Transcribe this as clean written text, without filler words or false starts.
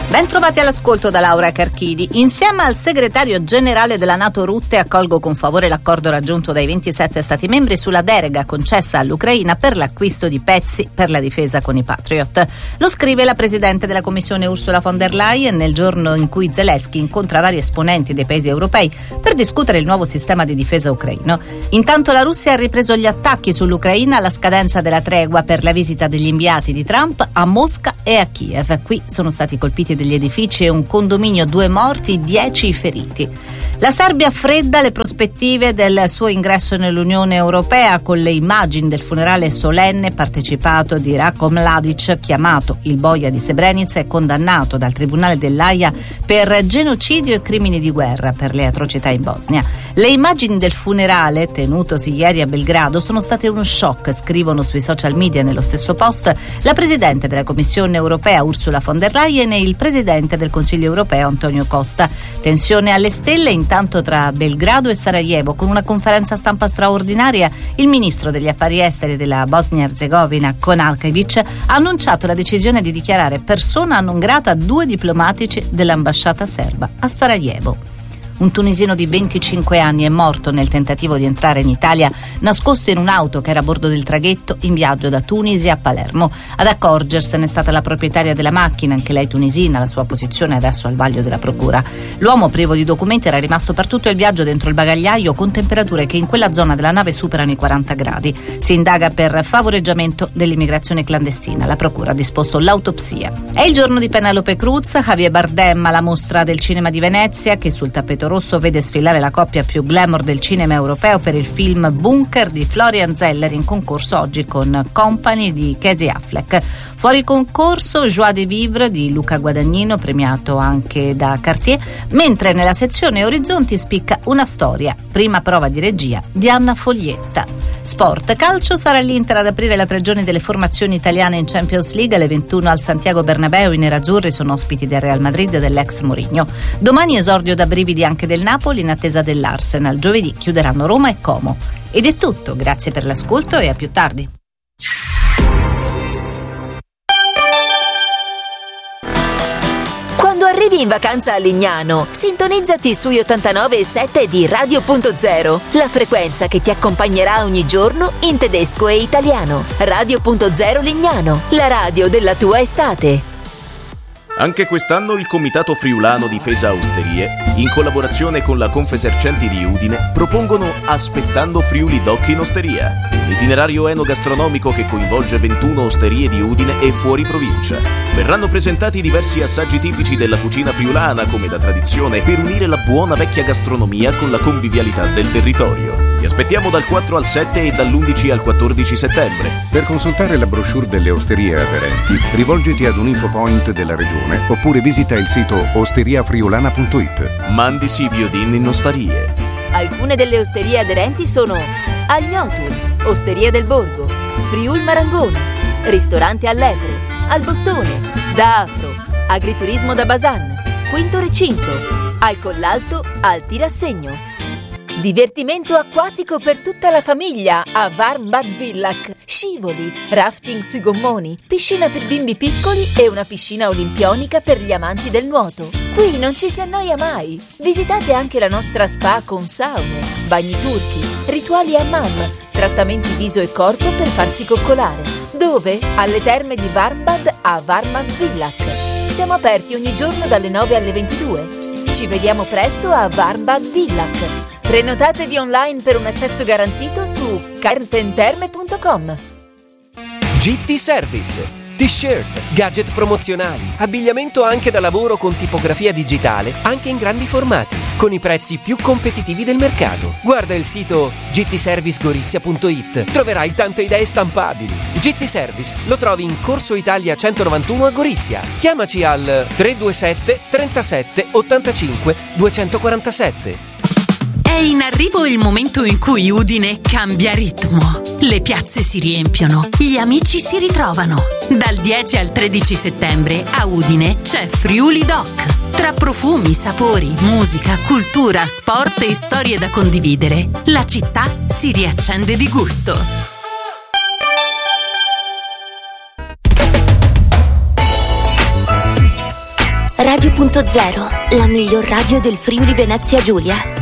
Ben trovati all'ascolto da Laura Carchidi. Insieme al segretario generale della NATO Rutte accolgo con favore l'accordo raggiunto dai 27 Stati membri sulla deroga concessa all'Ucraina per l'acquisto di pezzi per la difesa con i Patriot. Lo scrive la presidente della Commissione Ursula von der Leyen nel giorno in cui Zelensky incontra vari esponenti dei paesi europei per discutere il nuovo sistema di difesa ucraino. Intanto la Russia ha ripreso gli attacchi sull'Ucraina alla scadenza della tregua per la visita degli inviati di Trump a Mosca e a Kiev. Qui sono stati colpiti degli edifici e un condominio, 2 morti, 10 feriti. La Serbia fredda le prospettive del suo ingresso nell'Unione Europea con le immagini del funerale solenne partecipato di Ratko Mladic, chiamato il boia di Srebrenica e condannato dal Tribunale dell'Aia per genocidio e crimini di guerra per le atrocità in Bosnia. Le immagini del funerale, tenutosi ieri a Belgrado, sono state uno shock, scrivono sui social media nello stesso post la Presidente della Commissione Europea Ursula von der Leyen e il Presidente del Consiglio Europeo Antonio Costa. Tensione alle stelle intanto tra Belgrado e Sarajevo. Con una conferenza stampa straordinaria, il ministro degli affari esteri della Bosnia-Herzegovina, Konalkevic, ha annunciato la decisione di dichiarare persona non grata 2 diplomatici dell'ambasciata serba a Sarajevo. Un tunisino di 25 anni è morto nel tentativo di entrare in Italia nascosto in un'auto che era a bordo del traghetto in viaggio da Tunisi a Palermo. Ad accorgersene è stata la proprietaria della macchina, anche lei tunisina. La sua posizione è adesso al vaglio della procura. L'uomo privo di documenti era rimasto per tutto il viaggio dentro il bagagliaio con temperature che in quella zona della nave superano i 40 gradi. Si indaga per favoreggiamento dell'immigrazione clandestina. La procura ha disposto l'autopsia. È il giorno di Penelope Cruz. Javier Bardem alla Mostra del Cinema di Venezia, che sul tappeto rosso vede sfilare la coppia più glamour del cinema europeo per il film Bunker di Florian Zeller, in concorso oggi con Company di Casey Affleck. Fuori concorso Joie de Vivre di Luca Guadagnino, premiato anche da Cartier, mentre nella sezione Orizzonti spicca Una storia, prima prova di regia di Anna Foglietta. Sport, calcio, sarà l'Inter ad aprire la 3 giorni delle formazioni italiane in Champions League. Alle 21 al Santiago Bernabéu i nerazzurri sono ospiti del Real Madrid e dell'ex Mourinho. Domani esordio da brividi anche del Napoli in attesa dell'Arsenal. Giovedì chiuderanno Roma e Como. Ed è tutto, grazie per l'ascolto e a più tardi. Quando arrivi in vacanza a Lignano, sintonizzati sui 89.7 di Radio.0, la frequenza che ti accompagnerà ogni giorno in tedesco e italiano. Radio.0 Lignano, la radio della tua estate. Anche quest'anno il Comitato Friulano Difesa Osterie, in collaborazione con la Confesercenti di Udine, propongono Aspettando Friuli Doc in Osteria, un itinerario enogastronomico che coinvolge 21 osterie di Udine e fuori provincia. Verranno presentati diversi assaggi tipici della cucina friulana, come da tradizione, per unire la buona vecchia gastronomia con la convivialità del territorio. Ti aspettiamo dal 4 al 7 e dall'11 al 14 settembre. Per consultare la brochure delle osterie aderenti, rivolgiti ad un infopoint della regione oppure visita il sito osteriafriulana.it. Mandi Siviodin in osterie. Alcune delle osterie aderenti sono Agnotul, Osteria del Borgo, Friul Marangona, Ristorante Allegre, Al Bottone, Da Afro, Agriturismo da Basan, Quinto Recinto, Al Collalto, Al Tirassegno. Divertimento acquatico per tutta la famiglia a Warmbad Villach. Scivoli, rafting sui gommoni, piscina per bimbi piccoli e una piscina olimpionica per gli amanti del nuoto. Qui non ci si annoia mai. Visitate anche la nostra spa con saune, bagni turchi, rituali hammam, trattamenti viso e corpo per farsi coccolare. Dove? Alle terme di Warmbad a Warmbad Villach. Siamo aperti ogni giorno dalle 9 alle 22. Ci vediamo presto a Warmbad Villach. Prenotatevi online per un accesso garantito su cartenterme.com. GT Service. T-shirt, gadget promozionali, abbigliamento anche da lavoro con tipografia digitale, anche in grandi formati, con i prezzi più competitivi del mercato. Guarda il sito gtservicegorizia.it, troverai tante idee stampabili. GT Service lo trovi in Corso Italia 191 a Gorizia. Chiamaci al 327 37 85 247. È in arrivo il momento in cui Udine cambia ritmo. Le piazze si riempiono, gli amici si ritrovano. Dal 10 al 13 settembre a Udine c'è Friuli Doc. Tra profumi, sapori, musica, cultura, sport e storie da condividere, la città si riaccende di gusto. Radio.0, la miglior radio del Friuli Venezia Giulia.